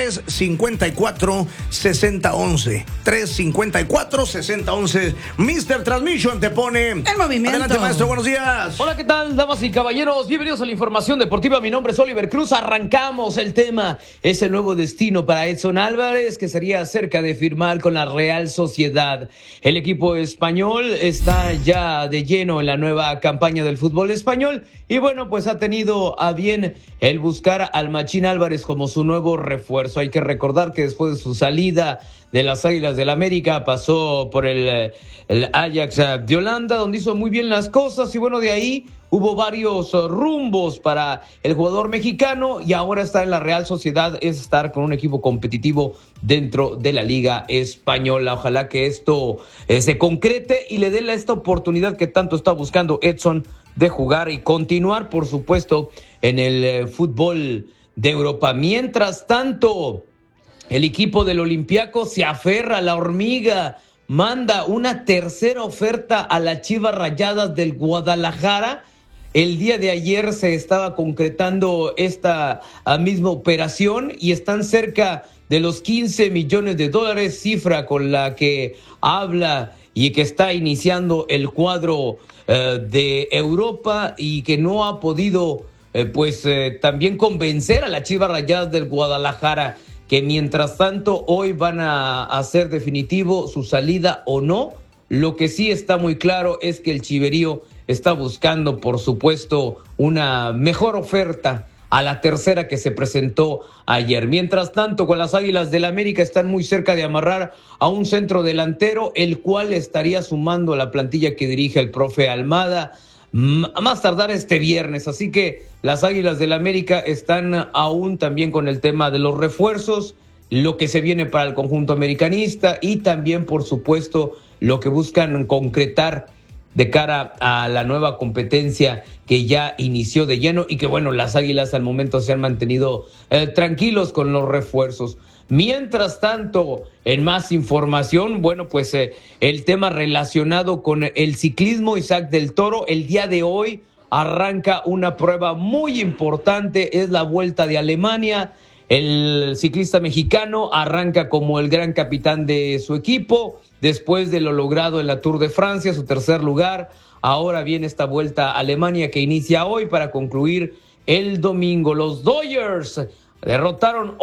354-6011. 354-6011. Mr. Transmission te pone el movimiento. Adelante, maestro, buenos días. Hola, ¿qué tal, damas y caballeros? Bienvenidos a la información deportiva. Mi nombre es Oliver Cruz. Arrancamos el tema. Es el nuevo destino para Edson Álvarez, que sería cerca de firmar con la Real Sociedad. El equipo español está ya de lleno en la nueva campaña del fútbol español. Y bueno, pues ha tenido a bien el buscar al Machín Álvarez como su nuevo refuerzo. Hay que recordar que después de su salida de las Águilas del América pasó por el Ajax de Holanda, donde hizo muy bien las cosas, y bueno, de ahí hubo varios rumbos para el jugador mexicano, y ahora está en la Real Sociedad, es estar con un equipo competitivo dentro de la Liga Española. Ojalá que esto se concrete y le dé esta oportunidad que tanto está buscando Edson de jugar y continuar, por supuesto, en el fútbol de Europa. Mientras tanto, el equipo del Olympiacos se aferra a la hormiga, manda una tercera oferta a las Chivas Rayadas del Guadalajara. El día de ayer se estaba concretando esta misma operación y están cerca de los $15 millones, cifra con la que habla y que está iniciando el cuadro de Europa, y que no ha podido también convencer a las Chivas Rayadas del Guadalajara, que mientras tanto hoy van a hacer definitivo su salida o no. Lo que sí está muy claro es que el Chiverío está buscando, por supuesto, una mejor oferta a la tercera que se presentó ayer. Mientras tanto, con las Águilas del América están muy cerca de amarrar a un centro delantero, el cual estaría sumando a la plantilla que dirige el profe Almada, a más tardar este viernes. Así que las Águilas del América están aún también con el tema de los refuerzos, lo que se viene para el conjunto americanista, y también, por supuesto, lo que buscan concretar de cara a la nueva competencia que ya inició de lleno, y que bueno, las Águilas al momento se han mantenido tranquilos con los refuerzos. Mientras tanto, en más información, bueno, pues el tema relacionado con el ciclismo, Isaac del Toro, el día de hoy arranca una prueba muy importante, es la Vuelta de Alemania. El ciclista mexicano arranca como el gran capitán de su equipo, después de lo logrado en la Tour de Francia, su tercer lugar. Ahora viene esta Vuelta a Alemania que inicia hoy para concluir el domingo. Los Dodgers derrotaron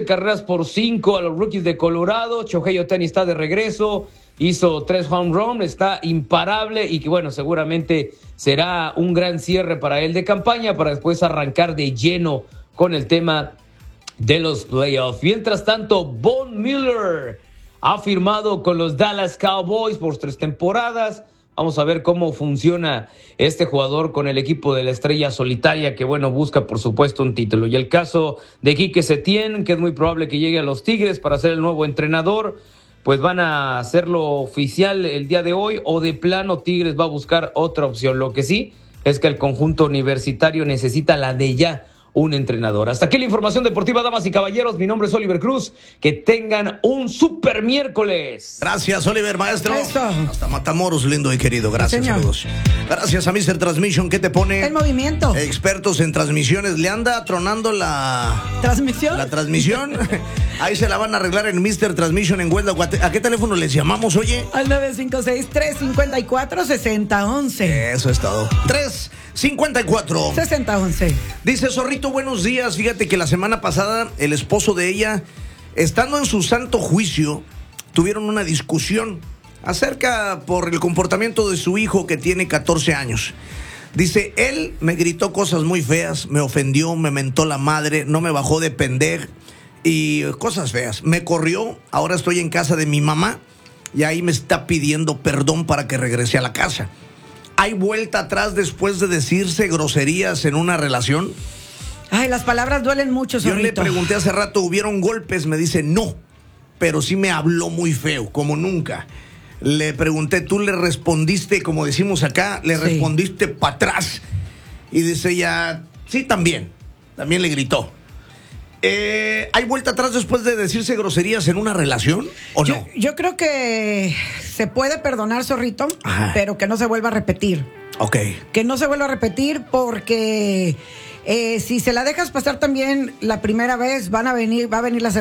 11-5 a los Rockies de Colorado. Shohei Ohtani está de regreso, hizo 3 home runs, está imparable, y que bueno, seguramente será un gran cierre para él de campaña, para después arrancar de lleno con el tema de los playoffs. Mientras tanto, Von Miller ha firmado con los Dallas Cowboys por 3 temporadas. Vamos a ver cómo funciona este jugador con el equipo de la estrella solitaria, que bueno, busca por supuesto un título. Y el caso de Quique Setién, que es muy probable que llegue a los Tigres para ser el nuevo entrenador, pues van a hacerlo oficial el día de hoy, o de plano Tigres va a buscar otra opción. Lo que sí es que el conjunto universitario necesita la de ya un entrenador. Hasta aquí la información deportiva, damas y caballeros. Mi nombre es Oliver Cruz. Que tengan un super miércoles. Gracias, Oliver, maestro. Eso. Hasta Matamoros, lindo y querido. Gracias, saludos. Gracias a Mr. Transmission, que te pone el movimiento. Expertos en transmisiones. Le anda tronando la transmisión. La transmisión. Ahí se la van a arreglar en Mr. Transmission en Huelva. ¿A qué teléfono les llamamos, oye? Al 956-354-6011. Eso es todo. 354-6011. Dice Zorrito, buenos días. Fíjate que la semana pasada el esposo de ella, estando en su santo juicio, tuvieron una discusión acerca por el comportamiento de su hijo, que tiene 14 años. Dice, él me gritó cosas muy feas, me ofendió, me mentó la madre, no me bajó de pendejo y cosas feas. Me corrió, ahora estoy en casa de mi mamá y ahí me está pidiendo perdón para que regrese a la casa. ¿Hay vuelta atrás después de decirse groserías en una relación? Ay, las palabras duelen mucho, Zorrito. Yo le pregunté hace rato, ¿hubieron golpes? Me dice, no, pero sí me habló muy feo, como nunca. Le pregunté, ¿tú le respondiste, como decimos acá, le respondiste para atrás? Y dice ella, sí, también le gritó. ¿Hay vuelta atrás después de decirse groserías en una relación o no? Yo creo que se puede perdonar, Zorrito, pero que no se vuelva a repetir. Ok. Que no se vuelva a repetir porque si se la dejas pasar también la primera vez, va a venir la segunda.